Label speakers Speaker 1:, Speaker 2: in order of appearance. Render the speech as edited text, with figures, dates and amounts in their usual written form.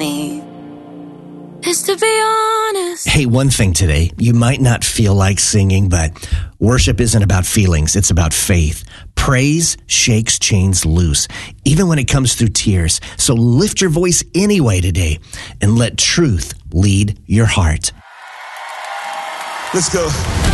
Speaker 1: me is to be honest.
Speaker 2: Hey, one thing today, you might not feel like singing, but worship isn't about feelings, it's about faith. Praise shakes chains loose, even when it comes through tears. So lift your voice anyway today and let truth lead your heart.
Speaker 3: Let's go.